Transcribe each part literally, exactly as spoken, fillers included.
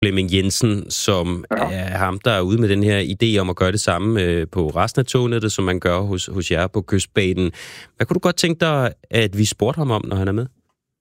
Flemming Jensen, som ja. er ham, der er ude med den her idé om at gøre det samme øh, på resten af tognettet, som man gør hos, hos jer på Kystbanen. Hvad kunne du godt tænke dig, at vi spurgte ham om, når han er med?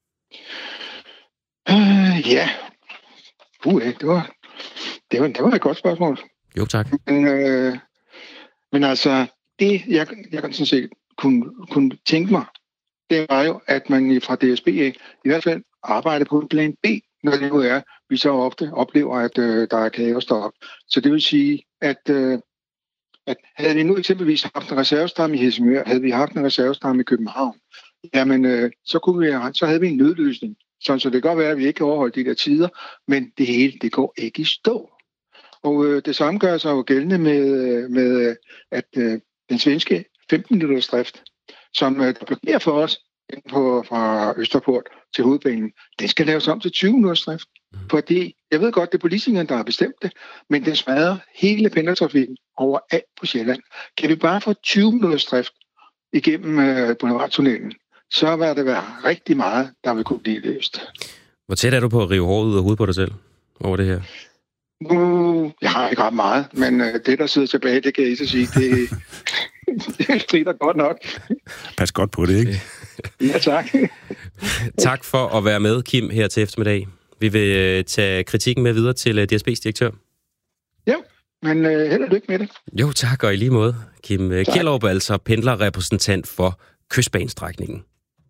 Uh, ja. Uh, det var, det, var, det var et godt spørgsmål. Jo, tak. Men, øh, men altså, det jeg, jeg kan sådan set kunne, kunne tænke mig, det var jo, at man fra D S B i hvert fald arbejder på en plan B, når det nu er, vi så ofte oplever, at øh, der er kaosstop. Så det vil sige, at, øh, at havde vi nu eksempelvis haft en reservestamme i Helsingør, havde vi haft en reservestamme i København, jamen øh, så, kunne vi, så havde vi en nødløsning. Så, så det kan godt være, at vi ikke kan overholde de der tider, men det hele, det går ikke i stå. Og øh, det samme gør sig jo gældende med, med at øh, den svenske femten-minutters drift, som øh, blokerer for os på, fra Østerport til hovedbanen, den skal laves om til tyve minutters drift. Fordi, jeg ved godt, det er politikerne, der har bestemt det, men den smadrer hele pendlertrafikken overalt på Sjælland. Kan vi bare få tyve minutters drift igennem øh, Boulevardtunnelen, så vil det være rigtig meget, der vil kunne blive løst. Hvor tæt er du på at rive håret ud af hovedet på dig selv over det her? Nu, jeg har ikke ret meget, men øh, det, der sidder tilbage, det kan jeg ikke sige, det, det strider godt nok. Pas godt på det, ikke? Ja, tak. Tak for at være med, Kim, her til eftermiddag. Vi vil øh, tage kritikken med videre til øh, D S B's direktør. Ja, men øh, held og lykke med det. Jo, tak, og i lige måde. Kim øh, Kjellerup, altså pendlerrepræsentant for Kystbanestrækningen.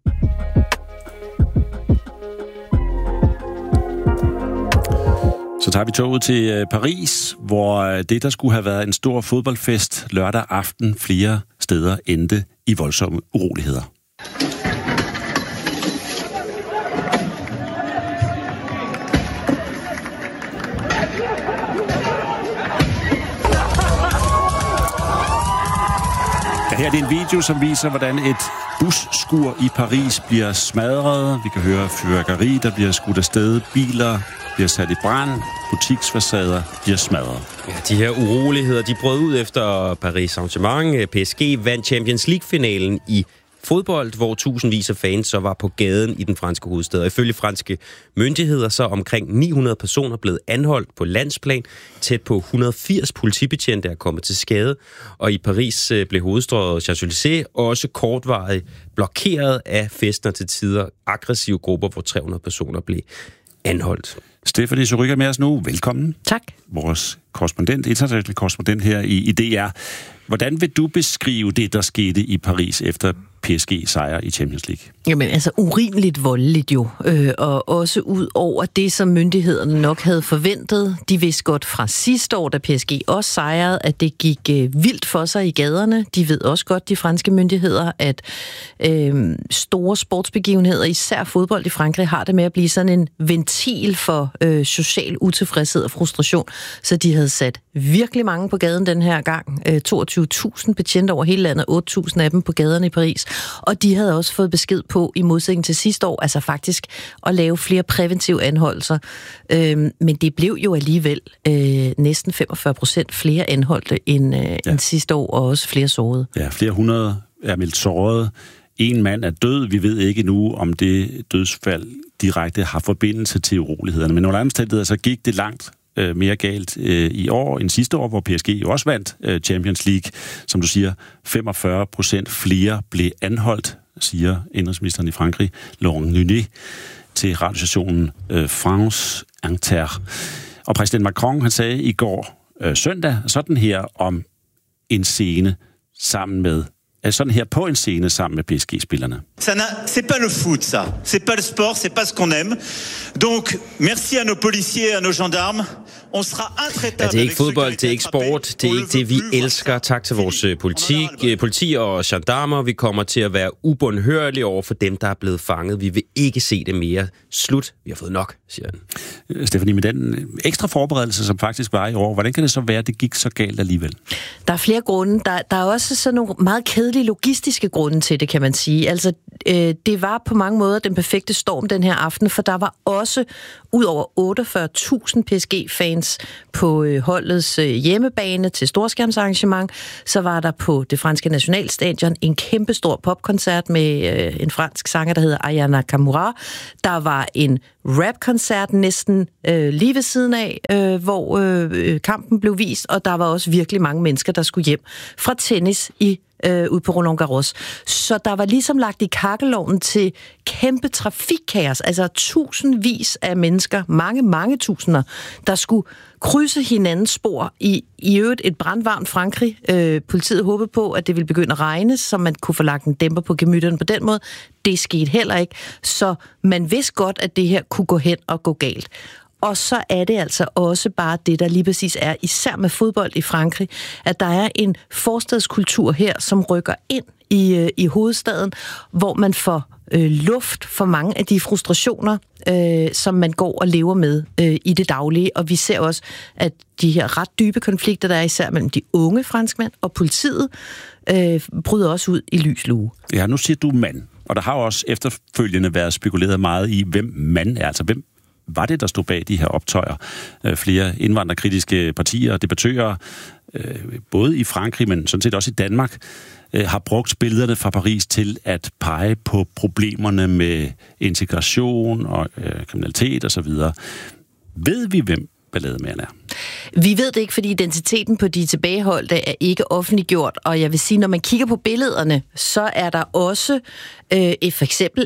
Så tager vi toget til Paris, hvor det, der skulle have været en stor fodboldfest lørdag aften flere steder, endte i voldsomme uroligheder. Her er det en video, som viser, hvordan et busskur i Paris bliver smadret. Vi kan høre fyrværkeri, der bliver skudt afsted. Biler bliver sat i brand. Butiksfacader bliver smadret. Ja, de her uroligheder, de brød ud efter Paris Saint-Germain. P S G vandt Champions League-finalen i fodbold, hvor tusindvis af fans så var på gaden i den franske hovedstad. Og ifølge franske myndigheder så omkring ni hundrede personer blevet anholdt på landsplan. Tæt på et hundrede og firs politibetjente er kommet til skade. Og i Paris blev hovedstrøget Champs-Élysées også kortvarigt blokeret af fester til tider aggressive grupper, hvor tre hundrede personer blev anholdt. Stephanie Surrugue med os nu. Velkommen. Tak. Vores korrespondent, international korrespondent her i, i D R. Hvordan vil du beskrive det, der skete i Paris efter P S G-sejr i Champions League? Jamen altså urimeligt voldeligt jo, øh, og også ud over det, som myndighederne nok havde forventet. De vidste godt fra sidste år, da P S G også sejrede, at det gik øh, vildt for sig i gaderne. De ved også godt, de franske myndigheder, at øh, store sportsbegivenheder, især fodbold i Frankrig, har det med at blive sådan en ventil for øh, social utilfredshed og frustration. Så de havde sat virkelig mange på gaden den her gang. Øh, toogtyve tusind betjente over hele landet, otte tusind af dem på gaderne i Paris. Og de havde også fået besked på, i modsætning til sidste år, altså faktisk at lave flere præventive anholdelser. Øhm, men det blev jo alligevel øh, næsten femogfyrre procent flere anholdte end, øh, ja. end sidste år, og også flere sårede. Ja, flere hundrede er meldt såret. En mand er død. Vi ved ikke nu, om det dødsfald direkte har forbindelse til urolighederne. Men under omstændigheder, så gik det langt øh, mere galt øh, i år end sidste år, hvor P S G jo også vandt øh, Champions League. Som du siger, femogfyrre procent flere blev anholdt, siger indrigsministeren i Frankrig, Laurent Nunez, til radiostationen øh, France Inter. Og præsident Macron, han sagde i går øh, søndag sådan her om en scene sammen med sådan her på en scene sammen med P S G-spillerne. C'est pas le foot, ça. C'est pas le sport, c'est pas ce qu'on aime. Donc, merci à nos policiers et à nos gendarmes. On sera intraitable. Ja, det er ikke fodbold, det er ikke sport, det er ikke det, vi elsker. Tak til vores politi, politi og gendarmer. Vi kommer til at være ubundhørlige over for dem, der er blevet fanget. Vi vil ikke se det mere. Slut. Vi har fået nok, siger han. Stephanie, med den ekstra forberedelse, som faktisk var i år, hvordan kan det så være, at det gik så galt alligevel? Der er flere grunde. Der, der er også sådan nogle meget kedelige kedelige logistiske grunde til det, kan man sige. Altså, øh, det var på mange måder den perfekte storm den her aften, for der var også ud over otteogfyrre tusind P S G-fans på øh, holdets øh, hjemmebane til storskærmsarrangement. Så var der på det franske nationalstadion en kæmpestor popkoncert med øh, en fransk sanger, der hedder Aya Nakamura. Der var en rapkoncert næsten øh, lige ved siden af, øh, hvor øh, kampen blev vist, og der var også virkelig mange mennesker, der skulle hjem fra tennis i øh, ud på Roland Garros. Så der var ligesom lagt i kakkelovnen til kæmpe trafikkaos, altså tusindvis af mennesker, mange, mange tusinder, der skulle krydse hinandens spor i, i øvrigt et brandvarmt Frankrig. Øh, politiet håbede på, at det ville begynde at regne, så man kunne få lagt en dæmper på gemytterne på den måde. Det skete heller ikke, så man vidste godt, at det her kunne gå hen og gå galt. Og så er det altså også bare det, der lige præcis er, især med fodbold i Frankrig, at der er en forstadskultur her, som rykker ind i, i hovedstaden, hvor man får øh, luft for mange af de frustrationer, øh, som man går og lever med øh, i det daglige. Og vi ser også, at de her ret dybe konflikter, der er især mellem de unge franskmænd og politiet, øh, bryder også ud i lys lue. Ja, nu siger du mand, og der har jo også efterfølgende været spekuleret meget i, hvem mand er, altså hvem var det, der stod bag de her optøjer. Flere indvandrerkritiske partier og debattører, både i Frankrig, men sådan set også i Danmark, har brugt billederne fra Paris til at pege på problemerne med integration og kriminalitet osv. Ved vi, hvem ballademageren er? Vi ved det ikke, fordi identiteten på de tilbageholdte er ikke offentliggjort, og jeg vil sige, når man kigger på billederne, så er der også øh, for eksempel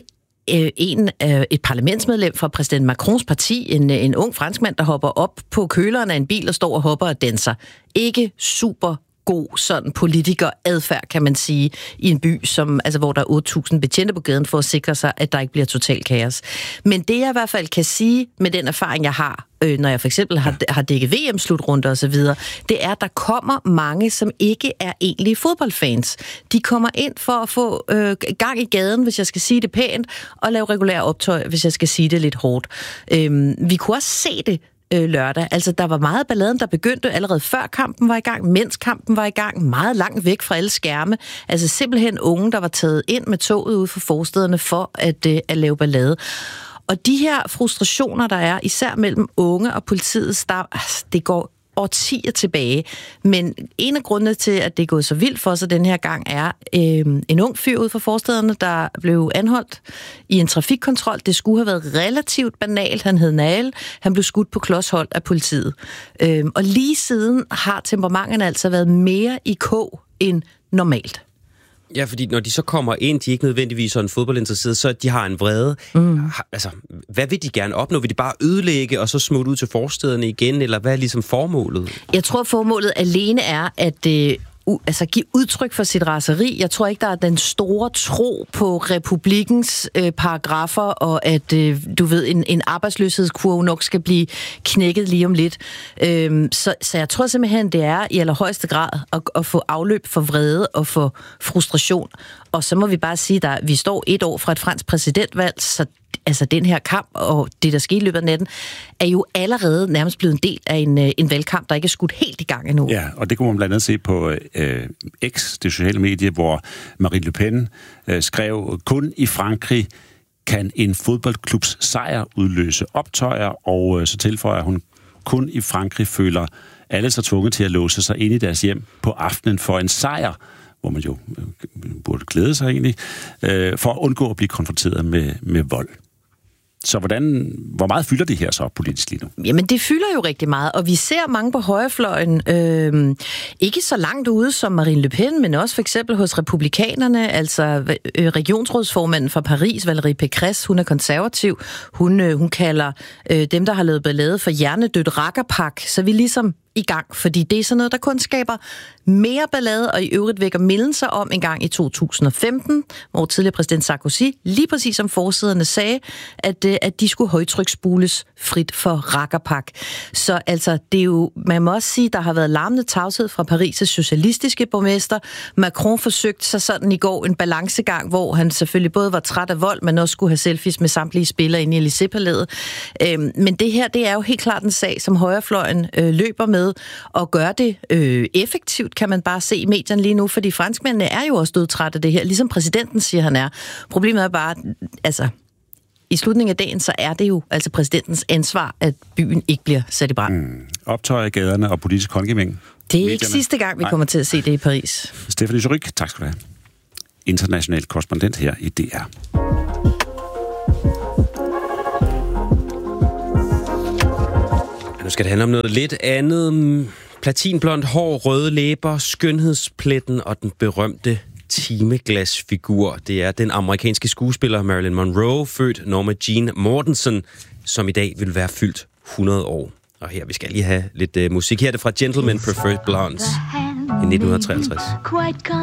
en, et parlamentsmedlem fra præsident Macrons parti, en, en ung franskmand, der hopper op på køleren af en bil og står og hopper og danser. Ikke super god sådan politikeradfærd, kan man sige, i en by, som, altså, hvor der er otte tusind betjente på gaden for at sikre sig, at der ikke bliver total kaos. Men det jeg i hvert fald kan sige med den erfaring, jeg har, øh, når jeg for eksempel har, har dækket V M-slutrunder og så videre, det er, at der kommer mange, som ikke er egentlige fodboldfans. De kommer ind for at få øh, gang i gaden, hvis jeg skal sige det pænt, og lave regulære optøj, hvis jeg skal sige det lidt hårdt. Øh, vi kunne også se det lørdag. Altså, der var meget balladen, der begyndte allerede før kampen var i gang, mens kampen var i gang, meget langt væk fra alle skærme. Altså simpelthen unge, der var taget ind med toget ude for forstederne for at, uh, at lave ballade. Og de her frustrationer, der er, især mellem unge og politiet, der, altså, det går årtier tilbage. Men en af grundene til, at det er gået så vildt for sig den her gang, er øh, en ung fyr ude for forstederne, der blev anholdt i en trafikkontrol. Det skulle have været relativt banalt. Han hed Nael. Han blev skudt på klodshold af politiet. Øh, og lige siden har temperamenterne altså været mere i kog end normalt. Ja, fordi når de så kommer ind, de er ikke nødvendigvis sådan fodboldinteresserede, så de har en vrede. Mm. Altså, hvad vil de gerne opnå? Vil de bare ødelægge og så smutte ud til forstederne igen, eller hvad er ligesom formålet? Jeg tror, formålet alene er at øh, u- altså, give udtryk for sit raseri. Jeg tror ikke, der er den store tro på republikkens øh, paragrafer, og at, øh, du ved, en, en arbejdsløshedskurve nok skal blive knækket lige om lidt. Øhm, så, så jeg tror simpelthen, det er i allerhøjeste grad at, at få afløb for vrede og for frustration. Og så må vi bare sige, at vi står et år fra et fransk præsidentvalg, så altså den her kamp og det, der skete i løbet af natten, er jo allerede nærmest blevet en del af en, en valgkamp, der ikke er skudt helt i gang endnu. Ja, og det kunne man blandt andet se på øh, X, det sociale medie, hvor Marine Le Pen øh, skrev, kun i Frankrig kan en fodboldklubs sejr udløse optøjer, og øh, så tilføjer hun, kun i Frankrig føler alle sig tvunget til at låse sig ind i deres hjem på aftenen for en sejr, hvor man jo burde glæde sig egentlig, øh, for at undgå at blive konfronteret med, med vold. Så hvordan, hvor meget fylder det her så politisk lige nu? Jamen, det fylder jo rigtig meget, og vi ser mange på højrefløjen, øh, ikke så langt ude som Marine Le Pen, men også for eksempel hos republikanerne, altså øh, regionsrådsformanden fra Paris, Valérie Pécresse, hun er konservativ, hun, øh, hun kalder øh, dem, der har lavet ballade for hjernedødt rakkerpak, så vi ligesom i gang, fordi det er sådan noget, der kun skaber mere ballade, og i øvrigt vækker mindelser om en gang i to tusind og femten, hvor tidligere præsident Sarkozy, lige præcis som forsiderne sagde, at, at de skulle højtryksbules frit for rakkerpak. Så altså, det er jo, man må også sige, der har været larmende tavshed fra Paris' socialistiske borgmester. Macron forsøgte sig sådan i går en balancegang, hvor han selvfølgelig både var træt af vold, men også skulle have selfies med samtlige spillere inde i Élysée-palæet. Øhm, men det her, det er jo helt klart en sag, som højrefløjen øh, løber med, med at gøre det øh, effektivt, kan man bare se i medierne lige nu, fordi franskmændene er jo også dødtrætte af det her, ligesom præsidenten siger, han er. Problemet er bare, altså, i slutningen af dagen, så er det jo altså præsidentens ansvar, at byen ikke bliver sat i brand. Mm. Optøjer i gaderne og politisk håndgemæng. Det er ikke sidste gang, vi Nej. kommer til at se det i Paris. Stephanie Surrugue, tak skal du have. International korrespondent her i D R. Nu skal det handle om noget lidt andet. Platinblondt hår, røde læber, skønhedspletten og den berømte timeglasfigur. Det er den amerikanske skuespiller Marilyn Monroe, født Norma Jean Mortensen, som i dag vil være fyldt hundrede år. Og her, vi skal lige have lidt uh, musik. Her er det fra Gentlemen Prefer Blondes i nitten treoghalvtreds.